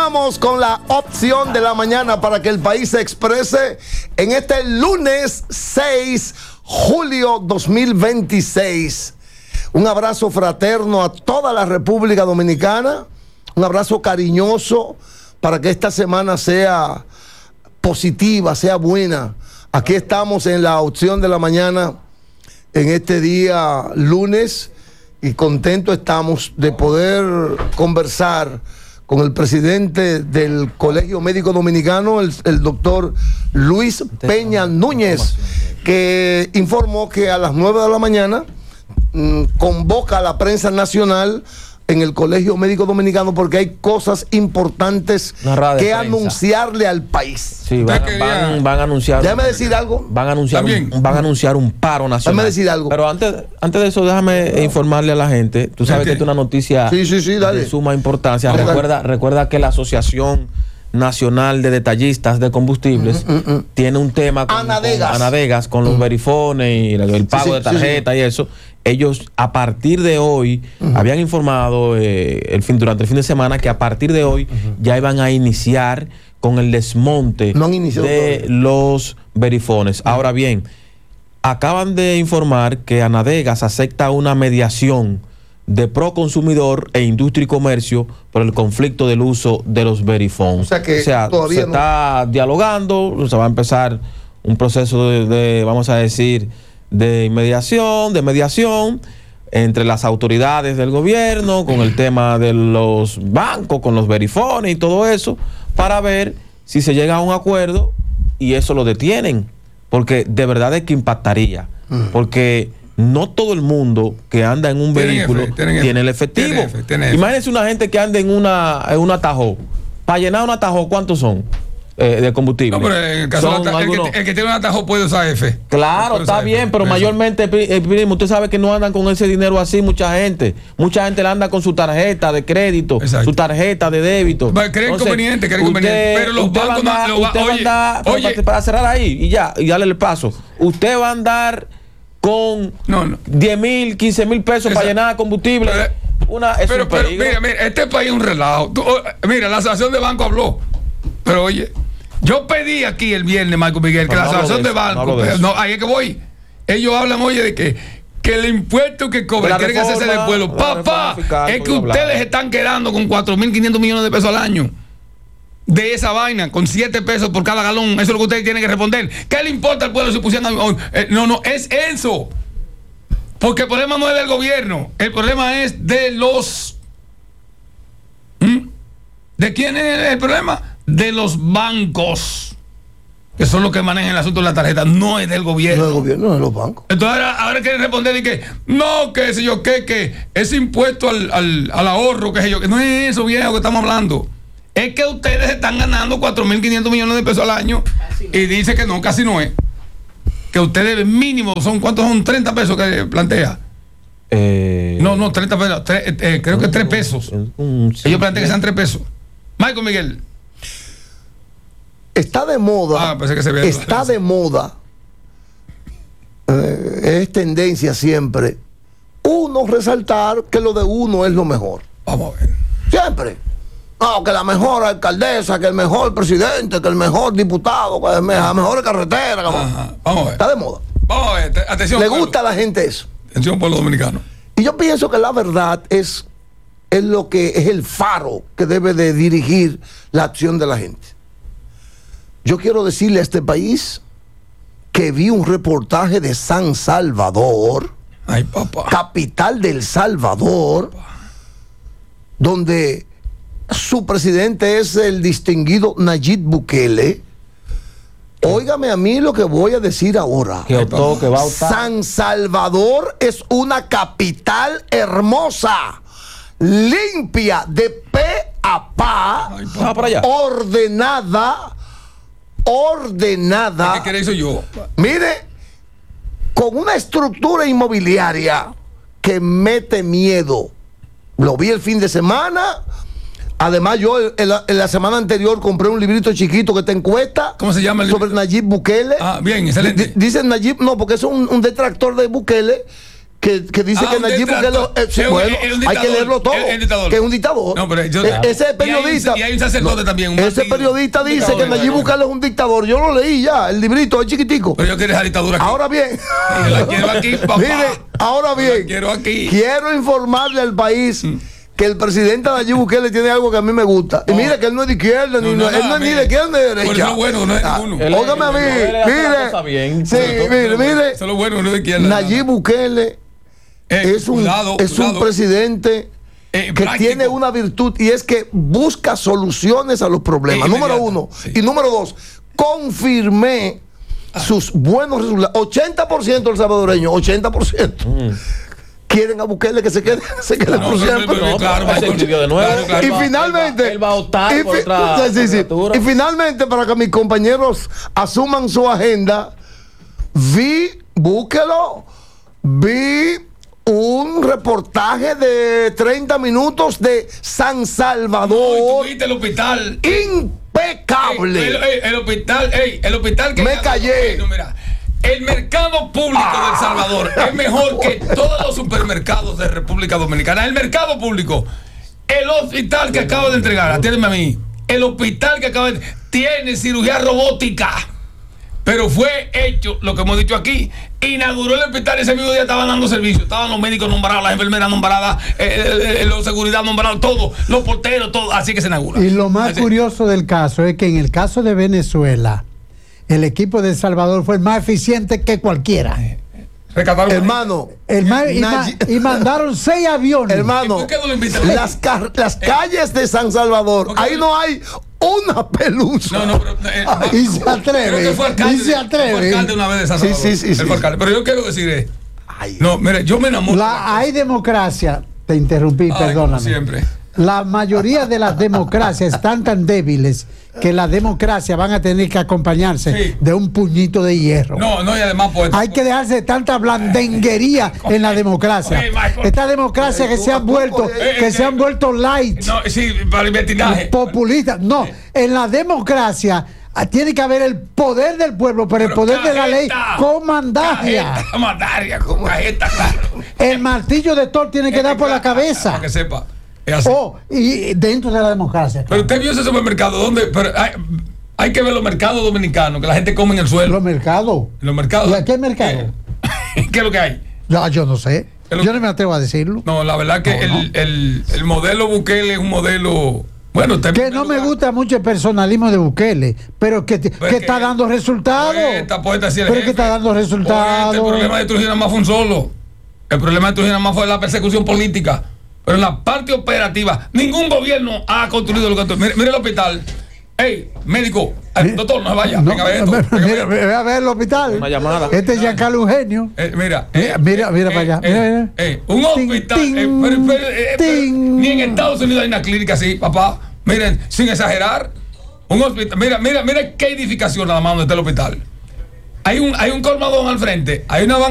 Vamos con la opción de la mañana para que el país se exprese en este lunes 6 julio 2026. Un abrazo fraterno a toda la República Dominicana, un abrazo cariñoso para que esta semana sea positiva, sea buena. Aquí estamos en la opción de la mañana en este día lunes y contentos estamos de poder conversar con el presidente del Colegio Médico Dominicano, el doctor Luis Peña Núñez, que informó que a las 9 de la mañana convoca a la prensa nacional en el Colegio Médico Dominicano porque hay cosas importantes que anunciarle al país. Sí, van a anunciar. Déjame decir algo. Van a anunciar un paro nacional. Déjame decir algo. Pero antes de eso, déjame informarle a la gente. Tú sabes que esta es una noticia de suma importancia. Recuerda que la Asociación Nacional de Detallistas de Combustibles tiene un tema con Anadegas, con los verifones y el pago de tarjeta y eso. Ellos a partir de hoy habían informado durante el fin de semana que a partir de hoy ya iban a iniciar con el desmonte de los verifones. Ahora bien, acaban de informar que Anadegas acepta una mediación de Proconsumidor e Industria y Comercio por el conflicto del uso de los verifones. O sea, se está dialogando, se va a empezar un proceso de vamos a decir, de mediación entre las autoridades del gobierno con el tema de los bancos, con los verifones y todo eso, para ver si se llega a un acuerdo y eso lo detienen, porque de verdad es que impactaría, porque no todo el mundo que anda en un vehículo tiene el efectivo. Imagínense una gente que anda en un atajo. Para llenar un atajo, ¿cuántos son? De combustible. No, pero en el caso el que tiene un atajo puede usar F. Claro, está bien, pero mayormente, primo, usted sabe que no andan con ese dinero así mucha gente. Mucha gente le anda con su tarjeta de crédito, su tarjeta de débito. Creen conveniente. Pero los bancos para cerrar ahí y darle el paso. Usted va a andar con 10,000, 15,000 pesos para llenar combustible. Pero mira, este país es un relajo. Mira, la Asociación de Banco habló. Pero oye, yo pedí aquí el viernes, Marco Miguel, que la Asociación de Banco, ahí es que voy. Ellos hablan, oye, de que el impuesto que cobran, quieren hacerse del pueblo. Papá, es que ustedes están quedando con 4.500 millones de pesos al año de esa vaina, con 7 pesos por cada galón. Eso es lo que ustedes tienen que responder. ¿Qué le importa al pueblo si pusieran? No, es eso. Porque el problema no es del gobierno, el problema es de los... ¿De quién es el problema? De los bancos, que son los que manejan el asunto de la tarjeta, no es del gobierno. No es del gobierno, no es de los bancos. Entonces ahora quieren responder de que no, que sé yo, que ese impuesto al ahorro, que sé yo, que no es eso, viejo, que estamos hablando. Es que ustedes están ganando 4.500 millones de pesos al año y dice que no, casi no es. Que ustedes mínimo son, ¿cuántos son? 30 pesos que plantea. No, 30 pesos, creo que 3 pesos. Ellos plantean que sean 3 pesos. Marco Miguel. Está de moda, es tendencia siempre, uno resaltar que lo de uno es lo mejor. Vamos a ver. Siempre. No, que la mejor alcaldesa, que el mejor presidente, que el mejor diputado, que la mejor carretera. Vamos a ver. Está de moda. Vamos a ver, atención. Le gusta a la gente eso. Atención, pueblo dominicano. Y yo pienso que la verdad es lo que es el faro que debe de dirigir la acción de la gente. Yo quiero decirle a este país que vi un reportaje de San Salvador, capital del Salvador, donde su presidente es el distinguido Nayib Bukele. Óigame a mí lo que voy a decir ahora. San Salvador es una capital hermosa, limpia, de pe a pa, ordenada. ¿Qué queréis yo? Mire, con una estructura inmobiliaria que mete miedo. Lo vi el fin de semana. Además, yo en la semana anterior compré un librito chiquito que te encuesta. ¿Cómo se llama el libro? Sobre Nayib Bukele. Bien, excelente. Dice Nayib, no, porque es un detractor de Bukele que dice que Nayib Bukele hay que leerlo todo, que es un dictador. No, pero ese periodista y hay un sacerdote también. Ese periodista dice que Nayib Bukele es un dictador. Yo lo leí ya, el librito es chiquitico. Pero yo quiero esa dictadura aquí. Ahora bien, la quiero aquí, papá. Mire, ahora bien, quiero informarle al país que el presidente Nayib Bukele tiene algo que a mí me gusta. Y mira que él no es de izquierda, él no es ni de izquierda ni de derecha. Eso es bueno, no es ninguno. Óigame a mí, mire. Eso es lo bueno, no es de izquierda. Nayib Bukele es un presidente que tiene una virtud y es que busca soluciones a los problemas. Número uno. Y número dos, confirmé sus buenos resultados. 80% del salvadoreño, 80%. Quieren a Bukele que se quede por siempre. Y finalmente, él va a optar por otra y finalmente, para que mis compañeros asuman su agenda, vi un reportaje de 30 minutos de San Salvador. ¿Viste el hospital? Impecable. El hospital que me callé. El mercado público de El Salvador es mejor que todos los supermercados de República Dominicana. El mercado público, el hospital que acabo de entregar, atiéndeme a mí, el hospital que acaba de tiene cirugía robótica, pero fue hecho, lo que hemos dicho aquí, inauguró el hospital, ese mismo día estaban dando servicio, estaban los médicos nombrados, las enfermeras nombradas, los seguridad nombrados, todos, los porteros, todo, así que se inaugura. Y lo más curioso del caso es que en el caso de Venezuela, el equipo de El Salvador fue el más eficiente que cualquiera. Hermano, y mandaron 6 aviones. Hermano, las calles de San Salvador, ahí no hay una pelusa. Y se atreve. Fue alcalde una vez de San Salvador. Sí. Pero yo quiero decir, mire, yo me enamoro. Hay democracia. Te interrumpí, perdóname. Siempre. La mayoría de las democracias están tan débiles que las democracias van a tener que acompañarse de un puñito de hierro. Y además hay que dejarse de tanta blandenguería en la democracia. Esta democracia que se han vuelto light. Para el libertinaje. Populistas. No, en la democracia tiene que haber el poder del pueblo, pero el poder de la ley con mandagia. El martillo de Thor tiene que dar por la cabeza. Para que sepa. Y dentro de la democracia. Pero usted vio ese supermercado donde hay que ver los mercados dominicanos, que la gente come en el suelo. Los mercados. ¿Y aquí hay mercado? ¿Qué es lo que hay? Yo no sé. Yo no me atrevo a decirlo. No, la verdad que el modelo Bukele es un modelo. Bueno, que no me gusta mucho el personalismo de Bukele, pero que está dando resultados. Pero que está dando resultados. El problema de Trujillo nada más fue un solo. El problema de Trujillo nada más fue la persecución política. Pero en la parte operativa, ningún gobierno ha construido lo que mire el hospital. Médico, doctor, no se vaya. Venga a ver esto. Ve a ver el hospital. Una llamada. Este es Giancarlo Eugenio. Mira para allá. Un hospital. Ni en Estados Unidos hay una clínica así, papá. Miren, sin exagerar. Un hospital. Mira qué edificación nada más donde está el hospital. Hay un colmadón al frente. Hay una banca.